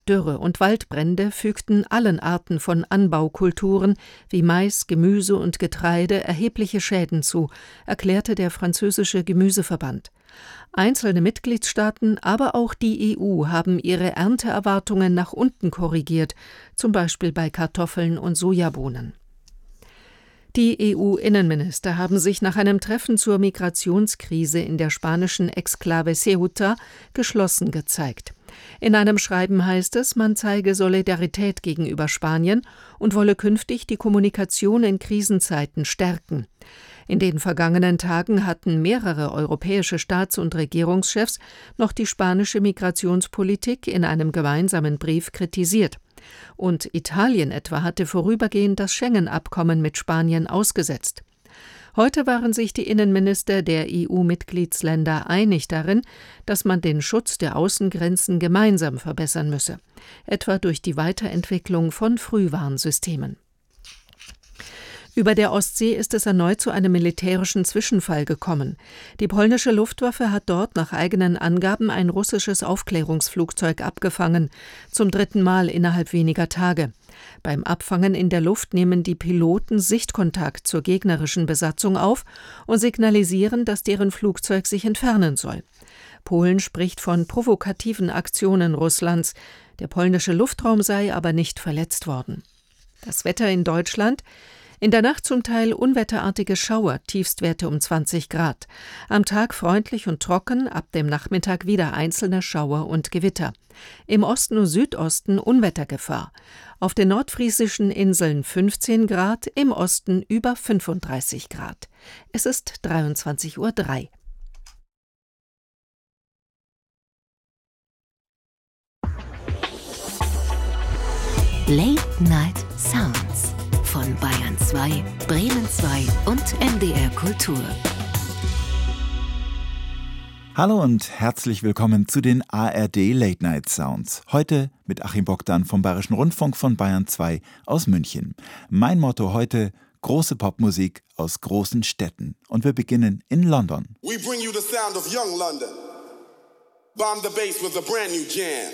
Dürre und Waldbrände fügten allen Arten von Anbaukulturen wie Mais, Gemüse und Getreide erhebliche Schäden zu, erklärte der französische Gemüseverband. Einzelne Mitgliedstaaten, aber auch die EU haben ihre Ernteerwartungen nach unten korrigiert, zum Beispiel bei Kartoffeln und Sojabohnen. Die EU-Innenminister haben sich nach einem Treffen zur Migrationskrise in der spanischen Exklave Ceuta geschlossen gezeigt. In einem Schreiben heißt es, man zeige Solidarität gegenüber Spanien und wolle künftig die Kommunikation in Krisenzeiten stärken. In den vergangenen Tagen hatten mehrere europäische Staats- und Regierungschefs noch die spanische Migrationspolitik in einem gemeinsamen Brief kritisiert. Und Italien etwa hatte vorübergehend das Schengen-Abkommen mit Spanien ausgesetzt. Heute waren sich die Innenminister der EU-Mitgliedsländer einig darin, dass man den Schutz der Außengrenzen gemeinsam verbessern müsse, etwa durch die Weiterentwicklung von Frühwarnsystemen. Über der Ostsee ist es erneut zu einem militärischen Zwischenfall gekommen. Die polnische Luftwaffe hat dort nach eigenen Angaben ein russisches Aufklärungsflugzeug abgefangen, zum 3. Mal innerhalb weniger Tage. Beim Abfangen in der Luft nehmen die Piloten Sichtkontakt zur gegnerischen Besatzung auf und signalisieren, dass deren Flugzeug sich entfernen soll. Polen spricht von provokativen Aktionen Russlands. Der polnische Luftraum sei aber nicht verletzt worden. Das Wetter in Deutschland: In der Nacht zum Teil unwetterartige Schauer, Tiefstwerte um 20 Grad. Am Tag freundlich und trocken, ab dem Nachmittag wieder einzelne Schauer und Gewitter. Im Osten und Südosten Unwettergefahr. Auf den nordfriesischen Inseln 15 Grad, im Osten über 35 Grad. Es ist 23:03 Uhr. Late Night Sounds von Bayern 2, Bremen 2 und NDR Kultur. Hallo und herzlich willkommen zu den ARD Late Night Sounds. Heute mit Achim Bogdan vom Bayerischen Rundfunk von Bayern 2 aus München. Mein Motto heute: große Popmusik aus großen Städten. Und wir beginnen in London. We bring you the sound of young London. Bomb the bass with a brand new jam.